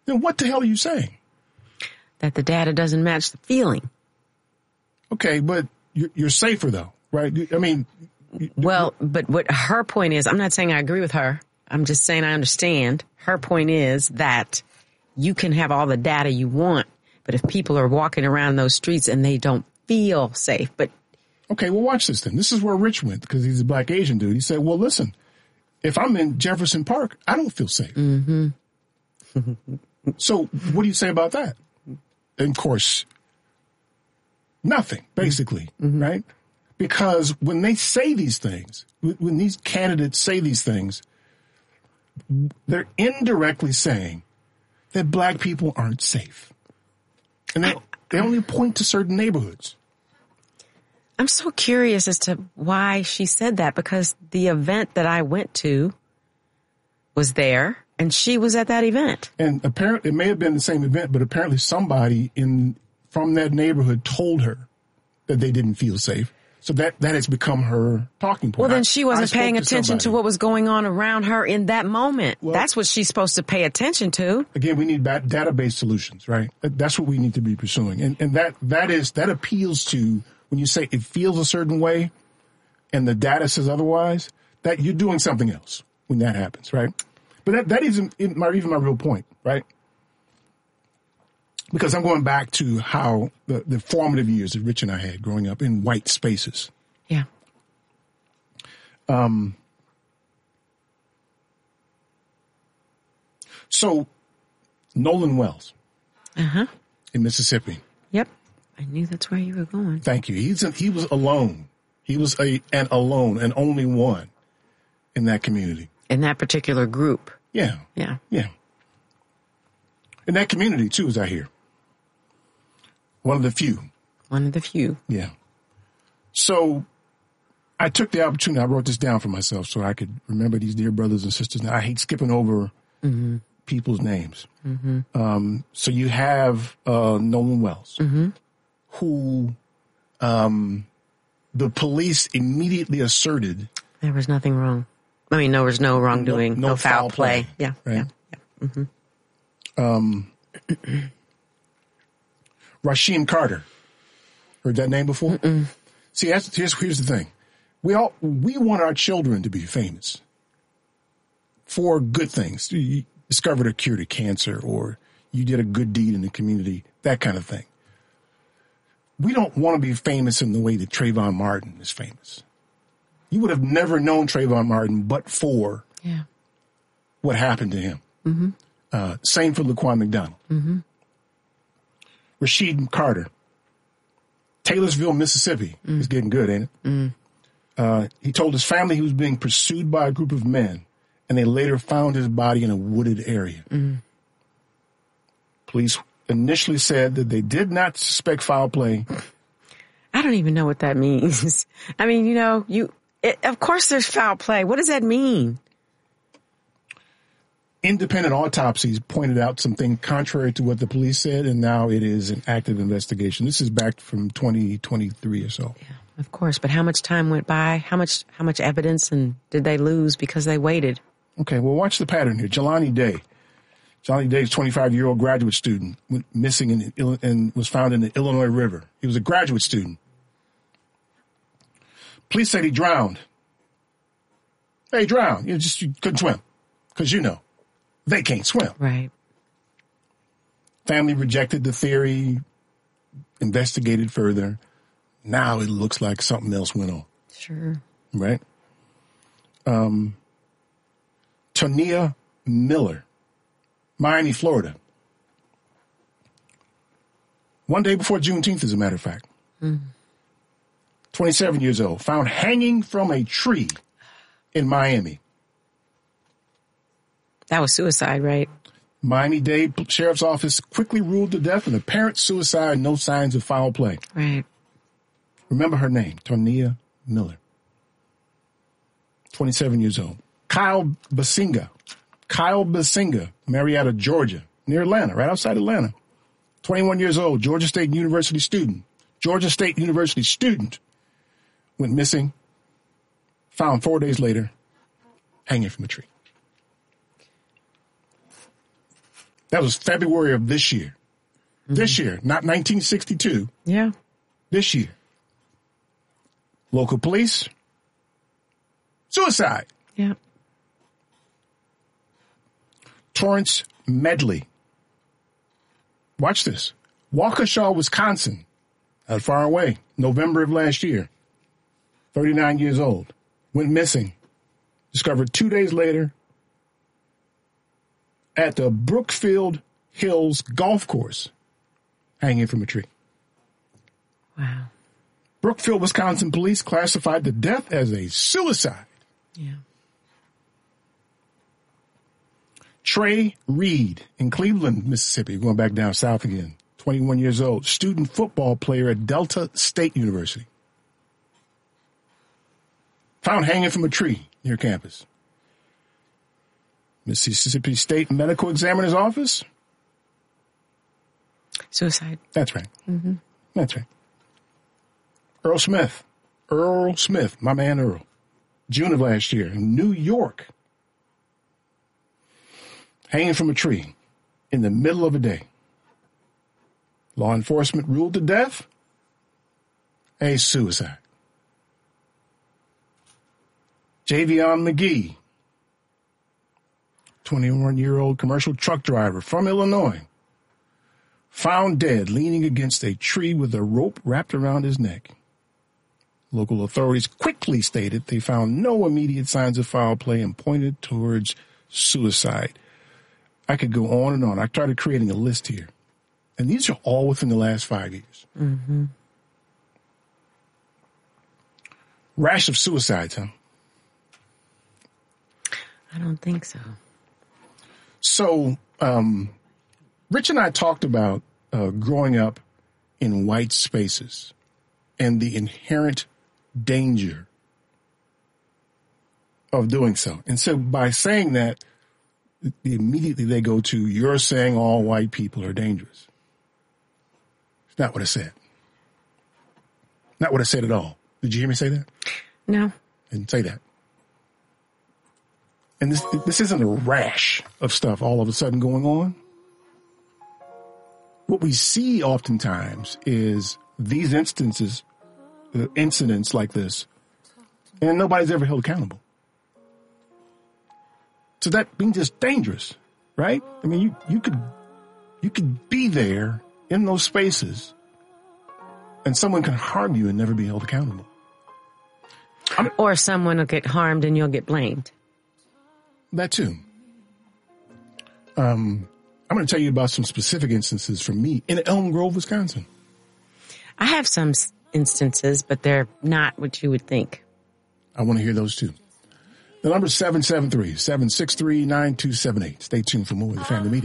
then what the hell are you saying? That the data doesn't match the feeling. Okay, but you're safer though, right? I mean... Well, but what her point is, I'm not saying I agree with her. I'm just saying I understand. Her point is that you can have all the data you want, but if people are walking around those streets and they don't feel safe, but... Okay, well, watch this then. This is where Rich went, because he's a black Asian dude. He said, well, listen, if I'm in Jefferson Park, I don't feel safe. Mm-hmm. So what do you say about that? And of course, nothing, basically, right? Because when they say these things, when these candidates say these things, they're indirectly saying that black people aren't safe. And they only point to certain neighborhoods. I'm so curious as to why she said that, because the event that I went to was there and she was at that event. And apparently it may have been the same event, but apparently somebody from that neighborhood told her that they didn't feel safe. So that has become her talking point. Well, then she wasn't paying attention to what was going on around her in that moment. Well, that's what she's supposed to pay attention to. Again, we need database solutions, right? That's what we need to be pursuing. And that appeals to, when you say it feels a certain way and the data says otherwise, that you're doing something else when that happens, right? But that isn't even my real point, right? Because I'm going back to how the formative years that Rich and I had growing up in white spaces. Yeah. So Nolan Wells in Mississippi. Yep. I knew that's where you were going. Thank you. He was alone. He was an alone and only one in that community. In that particular group. Yeah. Yeah. Yeah. In that community, too, as I hear. One of the few. One of the few. Yeah. So I took the opportunity. I wrote this down for myself so I could remember these dear brothers and sisters. Now, I hate skipping over people's names. So you have Nolan Wells, who the police immediately asserted. There was nothing wrong. I mean, there was no wrongdoing, no foul play. Yeah. Right? Yeah. Rasheem Carter. Heard that name before? See, here's the thing. We want our children to be famous for good things. You discovered a cure to cancer, or you did a good deed in the community, that kind of thing. We don't want to be famous in the way that Trayvon Martin is famous. You would have never known Trayvon Martin but for what happened to him. Same for Laquan McDonald. Rasheed Carter. Taylorsville, Mississippi. It's getting good, ain't it? He told his family he was being pursued by a group of men, and they later found his body in a wooded area. Police initially said that they did not suspect foul play. I don't even know what that means. I mean, of course there's foul play. What does that mean? Independent autopsies pointed out something contrary to what the police said, and now it is an active investigation. This is back from 2023 or so. Yeah, of course. But how much time went by? How much evidence and did they lose because they waited? Okay, well, watch the pattern here. Jelani Day. Jelani Day is a 25-year-old graduate student, went missing and was found in the Illinois River. He was a graduate student. Police said he drowned. Hey, he drowned. You couldn't swim. Because they can't swim. Right. Family rejected the theory, investigated further. Now it looks like something else went on. Sure. Right? Tonia Miller, Miami, Florida. One day before Juneteenth, as a matter of fact. 27 years old, found hanging from a tree in Miami. That was suicide, right? Miami-Dade Sheriff's Office quickly ruled the death an apparent suicide, no signs of foul play. Right. Remember her name, Tonia Miller. 27 years old. Kyle Basinga, Marietta, Georgia, near Atlanta, right outside Atlanta. 21 years old, Georgia State University student. Went missing, found 4 days later, hanging from a tree. That was February of this year. Mm-hmm. This year, not 1962. Yeah. This year. Local police. Suicide. Yeah. Torrance Medley. Watch this. Waukesha, Wisconsin. Not far away. November of last year. 39 years old. Went missing. Discovered 2 days later at the Brookfield Hills Golf Course, hanging from a tree. Wow. Brookfield, Wisconsin police classified the death as a suicide. Yeah. Trey Reed in Cleveland, Mississippi, going back down south again, 21 years old, student football player at Delta State University. Found hanging from a tree near campus. Mississippi State Medical Examiner's Office. Suicide. That's right. Mm-hmm. That's right. Earl Smith, my man Earl, June of last year in New York. Hanging from a tree in the middle of a day. Law enforcement ruled the death a suicide. Javion McGee, 21-year-old commercial truck driver from Illinois, found dead leaning against a tree with a rope wrapped around his neck. Local authorities quickly stated they found no immediate signs of foul play and pointed towards suicide. I could go on and on. I started creating a list here. And these are all within the last 5 years. Mm-hmm. Rash of suicides, huh? I don't think so. So, Rich and I talked about growing up in white spaces and the inherent danger of doing so. And so by saying that, immediately they go to, you're saying all white people are dangerous. It's not what I said. Not what I said at all. Did you hear me say that? No. I didn't say that. And this isn't a rash of stuff all of a sudden going on. What we see oftentimes is these incidents like this, and nobody's ever held accountable. So that means it's dangerous, right? I mean, you could be there in those spaces and someone can harm you and never be held accountable. Or someone will get harmed and you'll get blamed. That too. I'm going to tell you about some specific instances from me in Elm Grove, Wisconsin. I have some instances, but they're not what you would think. I want to hear those too. The number is 773-763-9278. Stay tuned for more of the Family Media.